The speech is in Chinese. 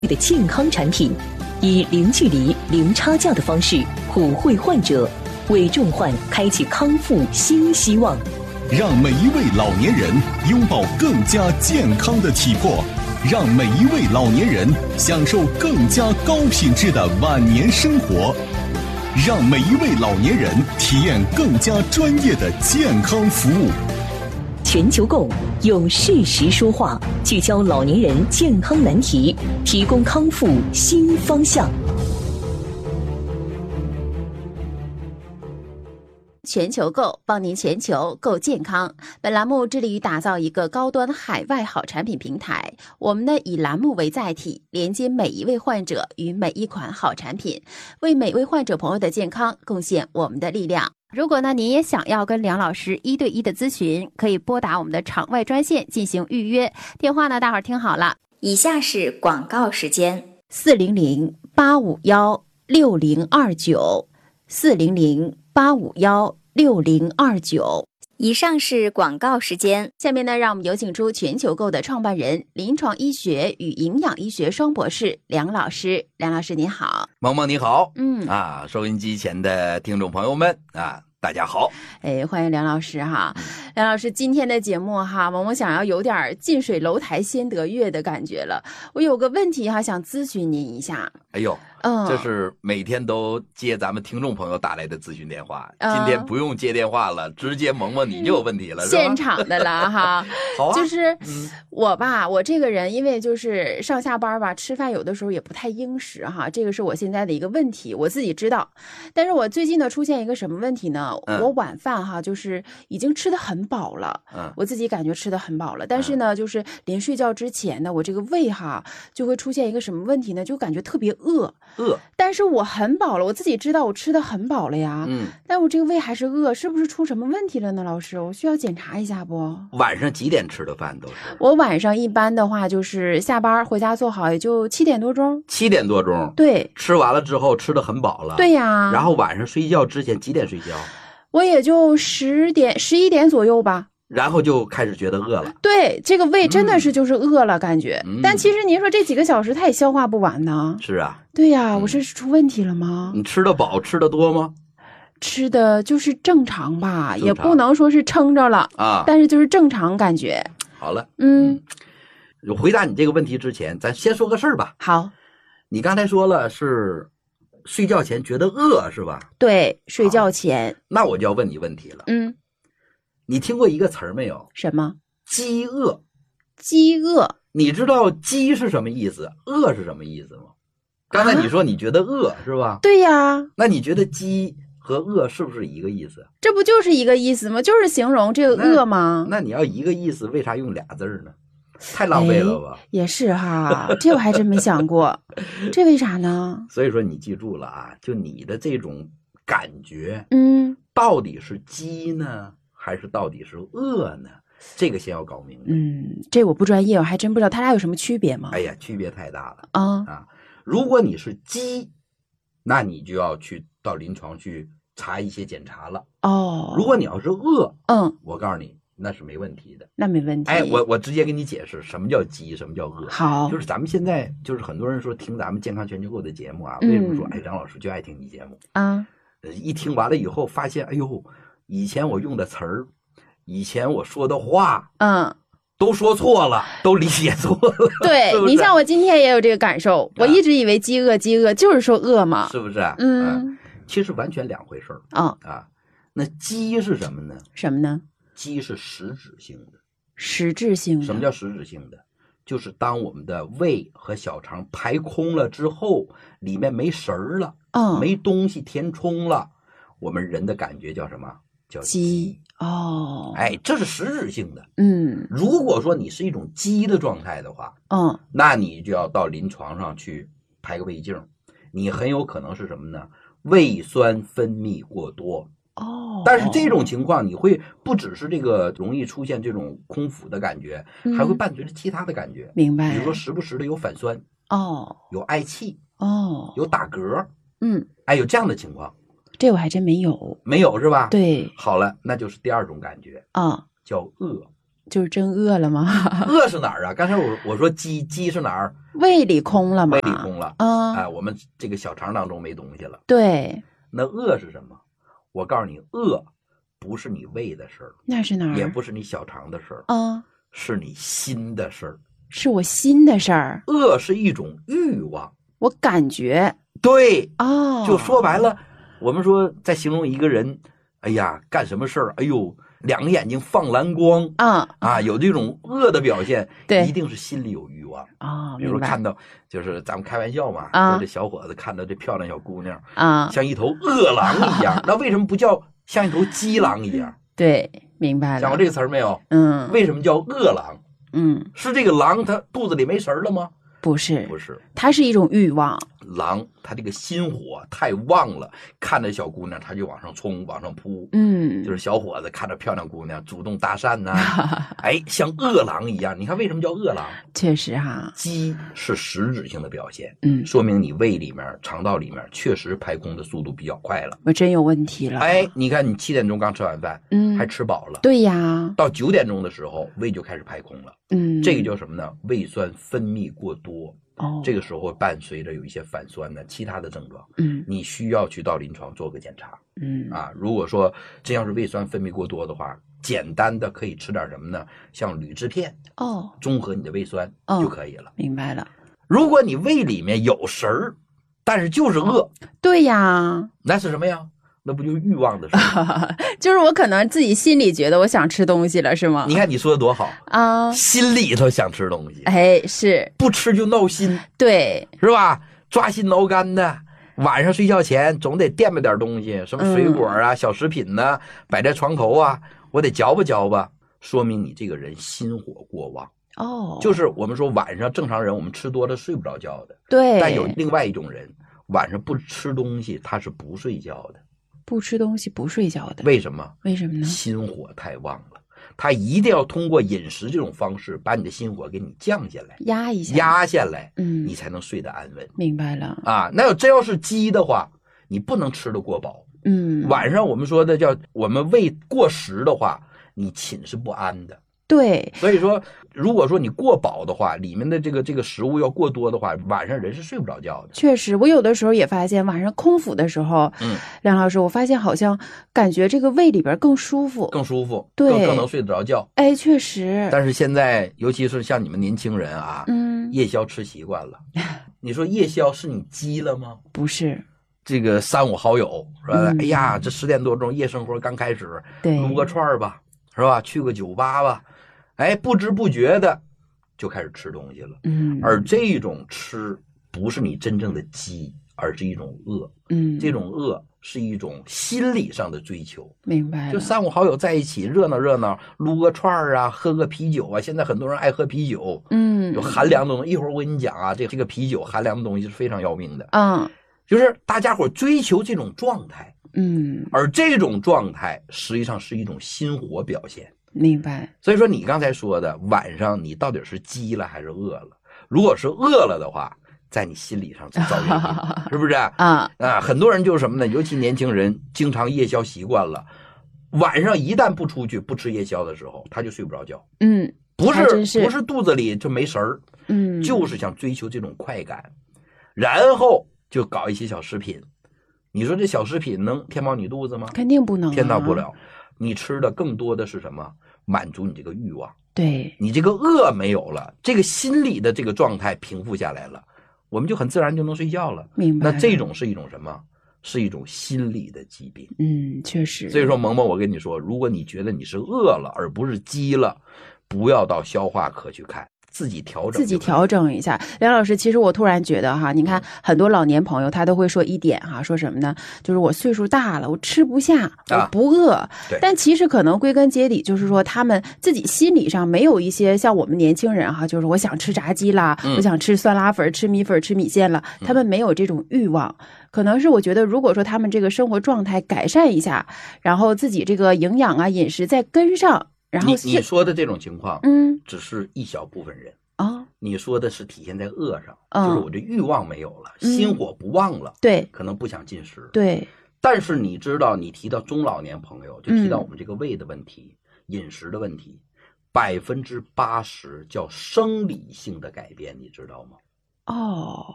的健康产品，以零距离、零差价的方式普惠患者，为众患开启康复新希望。 让每一位老年人拥抱更加健康的体魄，让每一位老年人享受更加高品质的晚年生活，让每一位老年人体验更加专业的健康服务。 全球购用事实说话，聚焦老年人健康难题，提供康复新方向。 全球购帮您全球购健康。本栏目致力于打造一个高端海外好产品平台，我们呢以栏目为载体，连接每一位患者与每一款好产品，为每位患者朋友的健康贡献我们的力量。如果呢您也想要跟梁老师1对1的咨询，可以拨打我们的场外专线进行预约，电话呢大伙儿听好了， 以下是广告时间 ：400-851-6029 400-851-6029。 以上是广告时间。 下面呢，让我们有请出全球购的创办人、临床医学与营养医学双博士梁老师。梁老师您好。 萌萌你好。收音机前的听众朋友们大家好。 欢迎梁老师哈。梁老师，今天的节目哈，萌萌想要有点近水楼台先得月的感觉了。我有个问题哈，想咨询您一下。这是每天都接咱们听众朋友打来的咨询电话，今天不用接电话了，直接萌萌你就有问题了，是吧？现场的了哈。好啊。就是我这个人因为就是上下班吧，吃饭有的时候也不太应时哈，这个是我现在的一个问题，我自己知道。但是我最近呢出现一个什么问题呢？我晚饭哈就是已经吃得很饱了，我自己感觉吃得很饱了，但是呢就是临睡觉之前呢，我这个胃哈就会出现一个什么问题呢？就感觉特别饿，但是我很饱了，我自己知道我吃得很饱了呀，但我这个胃还是饿，是不是出什么问题了呢？老师，我需要检查一下不？ 晚上几点吃的饭都是？ 我晚上一般的话就是下班回家做好也就7点多钟。 7点多钟？对。吃完了之后吃得很饱了。 对呀。 然后晚上睡觉之前几点睡觉？ 我也就10点11点左右吧。 然后就开始觉得饿了。 对，这个胃真的是就是饿了感觉。但其实您说这几个小时它也消化不完呢。 是啊。 对呀，我这是出问题了吗？ 你吃得饱吃得多吗？ 吃的就是正常吧，也不能说是撑着了啊，但是就是正常感觉。 好了。回答你这个问题之前，咱先说个事儿吧。 好。 你刚才说了是睡觉前觉得饿是吧？ 对，睡觉前。 那我就要问你问题了。你听过一个词儿没有？ 什么？ 饥饿。 饥饿。 你知道饥是什么意思，饿是什么意思吗？刚才你说你觉得饿是吧？ 对呀。 那你觉得饥和饿是不是一个意思？ 这不就是一个意思吗？就是形容这个饿吗？ 那你要一个意思，为啥用俩字呢？太浪费了吧。 也是哈，这我还真没想过。这为啥呢？ 所以说你记住了啊，就你的这种感觉到底是饥呢还是到底是饿呢？这个先要搞明白。 这我不专业，我还真不知道他俩有什么区别吗？ 哎呀，区别太大了如果你是饥，那你就要去到临床去查一些检查了。如果你要是饿，我告诉你那是没问题的。 那没问题。 我直接给你解释什么叫饥，什么叫饿。 好， 就是咱们现在就是很多人说听咱们健康全球购的节目啊，为什么说梁老师就爱听你节目一听完了以后发现，哎呦，以前我用的词儿，以前我说的话，都说错了，都理解错了。 对，是不是？你像我今天也有这个感受，我一直以为饥饿就是说饿嘛， 是不是？其实完全两回事儿那饥是什么呢？ 什么呢？ 饥是实质性的。 实质性的。 什么叫实质性的？就是当我们的胃和小肠排空了之后，里面没食儿了，没东西填充了，我们人的感觉叫什么？叫饥。这是实质性的。如果说你是一种饥的状态的话，那你就要到临床上去拍个胃镜，你很有可能是什么呢？胃酸分泌过多。但是这种情况你会不只是这个容易出现这种空腹的感觉，还会伴随着其他的感觉。 明白。 比如说时不时的有反酸，有嗳气，有打嗝，有这样的情况。 这我还真没有。 没有是吧？ 对。 好了，那就是第二种感觉叫饿。 就是真饿了吗？ 饿是哪儿啊？刚才我说鸡是哪儿？ 胃里空了嘛。 胃里空了。我们这个小肠当中没东西了。 对。 那饿是什么？我告诉你，饿不是你胃的事儿， 那是哪儿？ 也不是你小肠的事儿，是你心的事儿， 是我心的事儿。 饿是一种欲望， 我感觉。 对。就说白了，我们说在形容一个人，哎呀，干什么事儿，哎呦，两个眼睛放蓝光有这种饿的表现， 对， 一定是心里有欲望比如说看到，就是咱们开玩笑嘛，说这小伙子看到这漂亮小姑娘像一头饿狼一样，那为什么不叫像一头鸡狼一样？ 对，明白了。 讲过这个词儿没有？为什么叫饿狼？是这个狼它肚子里没食儿了吗？不是， 它是一种欲望。 狼它这个心火太旺了，看着小姑娘他就往上冲，往上扑。就是小伙子看着漂亮姑娘主动搭讪呐，像饿狼一样。你看为什么叫饿狼？ 确实哈， 饥是实质性的表现，说明你胃里面、肠道里面确实排空的速度比较快了。 我真有问题了。 你看你7点钟刚吃完饭，还吃饱了。 对呀。 到9点钟的时候，胃就开始排空了。这个叫什么呢？胃酸分泌过多。这个时候伴随着有一些反酸的其他的症状，你需要去到临床做个检查，如果说真要是胃酸分泌过多的话，简单的可以吃点什么呢？像铝制片，中和你的胃酸就可以了。 明白了。 如果你胃里面有食儿，但是就是饿， 对呀， 那是什么呀？那不就欲望的事儿？ 就是我可能自己心里觉得我想吃东西了，是吗？ 你看你说的多好心里头想吃东西， 是不吃就闹心， 对， 是吧？抓心挠肝的，晚上睡觉前总得垫吧点东西，什么水果啊、小食品呢，摆在床头啊，我得嚼吧嚼吧，说明你这个人心火过旺。就是我们说晚上正常人我们吃多了睡不着觉的， 对， 但有另外一种人晚上不吃东西他是不睡觉的。 不吃东西不睡觉的， 为什么？ 为什么呢？ 心火太旺了，他一定要通过饮食这种方式把你的心火给你降下来，压下来，你才能睡得安稳。 明白了那真要是鸡的话，你不能吃得过饱。晚上我们说的叫我们胃过食的话，你寝是不安的。 对， 所以说如果说你过饱的话，里面的这个食物要过多的话，晚上人是睡不着觉的。 确实，我有的时候也发现晚上空腹的时候，梁老师，我发现好像感觉这个胃里边更舒服， 对，更能睡得着觉。 确实。 但是现在尤其是像你们年轻人夜宵吃习惯了，你说夜宵是你饥了吗？ 不是。 这个3、5好友说哎呀，这10点多钟夜生活刚开始，撸个串吧，是吧？去个酒吧吧。不知不觉的就开始吃东西了。而这种吃不是你真正的饥，而是一种饿。这种饿是一种心理上的追求。 明白了。 就3、5好友在一起热闹热闹，撸个串啊，喝个啤酒啊。现在很多人爱喝啤酒，有寒凉的东西。一会儿我跟你讲这个啤酒寒凉的东西是非常要命的。就是大家伙追求这种状态。而这种状态实际上是一种心火表现。 明白。 所以说你刚才说的晚上你到底是饥了还是饿了？如果是饿了的话，在你心理上是遭殃，是不是很多人就是什么呢？尤其年轻人经常夜宵习惯了，晚上一旦不出去不吃夜宵的时候，他就睡不着觉。不是肚子里就没食儿，就是想追求这种快感，然后就搞一些小食品。你说这小食品能填饱你肚子吗？ 肯定不能， 填到不了。你吃的更多的是什么？满足你这个欲望。 对， 你这个饿没有了，这个心理的这个状态平复下来了，我们就很自然就能睡觉了。 明白。 那这种是一种什么？是一种心理的疾病。 确实。 所以说萌萌，我跟你说，如果你觉得你是饿了而不是饥了，不要到消化科去看，自己调整一下。梁老师，其实我突然觉得你看很多老年朋友他都会说一点说什么呢？就是我岁数大了，我吃不下，我不饿。但其实可能归根结底就是说他们自己心理上没有一些像我们年轻人就是我想吃炸鸡啦，我想吃酸辣粉、吃米粉、吃米线了，他们没有这种欲望。可能是我觉得如果说他们这个生活状态改善一下，然后自己这个营养饮食再跟上，然后你说的这种情况只是一小部分人。你说的是体现在饿上，就是我这欲望没有了，心火不旺了， 对， 可能不想进食， 对。 但是你知道，你提到中老年朋友，就提到我们这个胃的问题、饮食的问题， 80%叫生理性的改变，你知道吗？ 哦。